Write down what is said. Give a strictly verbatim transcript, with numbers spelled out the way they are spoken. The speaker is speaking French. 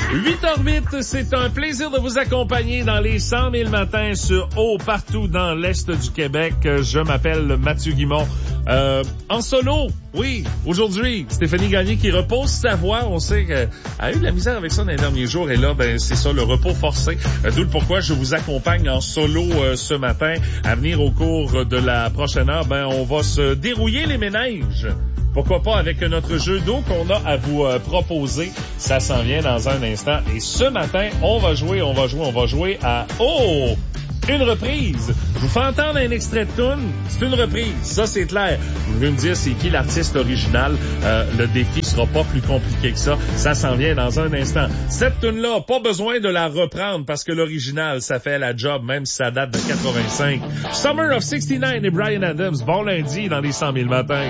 huit heures huit, c'est un plaisir de vous accompagner dans les cent mille matins sur Eau partout dans l'Est du Québec. Je m'appelle Mathieu Guimond. Euh, en solo, oui, aujourd'hui, Stéphanie Gagné qui repose sa voix. On sait qu'elle a eu de la misère avec ça dans les derniers jours. Et là, ben c'est ça, le repos forcé. Euh, d'où le pourquoi je vous accompagne en solo euh, ce matin. À venir au cours de la prochaine heure, ben on va se dérouiller les méninges. Pourquoi pas avec notre jeu d'eau qu'on a à vous euh, proposer. Ça s'en vient dans un instant. Et ce matin, on va jouer, on va jouer, on va jouer à... Oh! Une reprise. Je vous fais entendre un extrait de tune. C'est une reprise. Ça, c'est clair. Vous devez me dire c'est qui l'artiste original. Euh, le défi sera pas plus compliqué que ça. Ça s'en vient dans un instant. Cette tune-là, pas besoin de la reprendre parce que l'original, ça fait la job, même si ça date de quatre-vingt-cinq. Summer of soixante-dix-neuf et Bryan Adams. Bon lundi dans les cent mille matins.